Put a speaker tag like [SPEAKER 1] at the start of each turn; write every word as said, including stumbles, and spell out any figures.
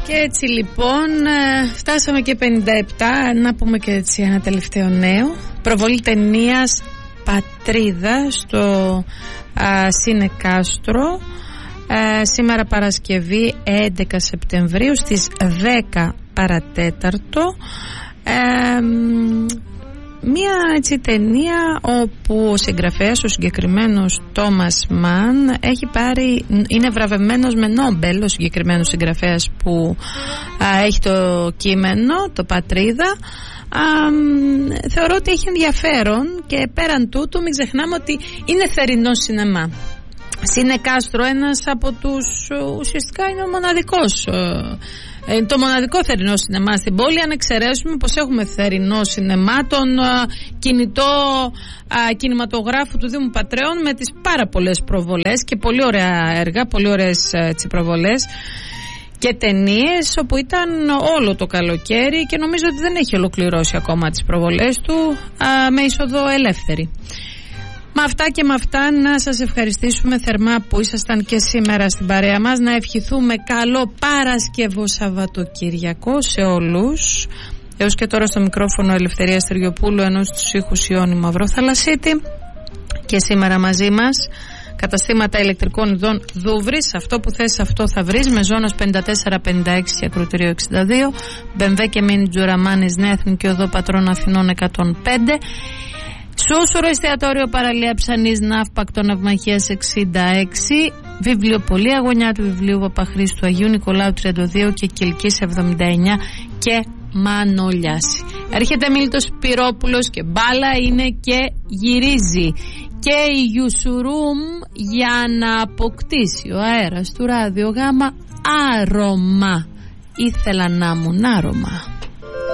[SPEAKER 1] Και έτσι λοιπόν φτάσαμε και πενήντα επτά. Να πούμε και έτσι ένα τελευταίο νέο. Προβολή ταινίας Πατρίδα στο Σίνεκάστρο σήμερα Παρασκευή έντεκα Σεπτεμβρίου στις δέκα παρατέταρτο. ε, Μία έτσι ταινία όπου ο συγγραφέας, ο συγκεκριμένος Τόμας Μαν, έχει πάρει, είναι βραβευμένος με Νόμπελ, ο συγκεκριμένος συγγραφέας που α, έχει το κείμενο, το Πατρίδα. Α, θεωρώ ότι έχει ενδιαφέρον και πέραν τούτου μην ξεχνάμε ότι είναι θερινό σινεμά. Σίνεκάστρο, ένας από τους, ουσιαστικά είναι ο μοναδικός, ε, το μοναδικό θερινό σινεμά στην πόλη, αν εξαιρέσουμε πως έχουμε θερινό σινεμά τον α, κινητό α, κινηματογράφο του Δήμου Πατρέων με τις πάρα πολλές προβολές και πολύ ωραία έργα, πολύ ωραίες έτσι, προβολές και ταινίες, όπου ήταν όλο το καλοκαίρι και νομίζω ότι δεν έχει ολοκληρώσει ακόμα τις προβολές του α, με είσοδο ελεύθερη. Με αυτά και με αυτά να σας ευχαριστήσουμε θερμά που ήσασταν και σήμερα στην παρέα μας. Να ευχηθούμε καλό Παρασκευό Σαββατοκυριακό σε όλους. Έως και τώρα στο μικρόφωνο Ελευθερία Στεργιοπούλου, ενώ στους ήχους Ιόνι Μαυροθαλασσίτη. Και σήμερα μαζί μας καταστήματα ηλεκτρικών ειδών Δούβρης. Αυτό που θες αυτό θα βρεις. Μεζόνος πενήντα τέσσερα πενήντα έξι και Ακροτηρίο εξήντα δύο. Μπεμβέ και Μίνι Τζουραμάνης Νέα Εθνική Οδό Πατρών Αθηνών εκατόν πέντε. Σούσουρο εστιατόριο Παραλία Ψανής Ναύπακτο Ναυμαχίας εξήντα έξι. Βιβλιοπωλεία Γωνιά του Βιβλίου Παπαχρήστου Αγίου Νικολάου τριάντα δύο και Κιλκής εβδομήντα εννιά και Μανολιάση. Έρχεται Μίλτος Σπυρόπουλος και μπάλα είναι και γυρίζει. Και η Ιουσουρούμ για να αποκτήσει ο αέρας του Ράδιο Γάμα άρωμα. Ήθελα να μου άρωμα.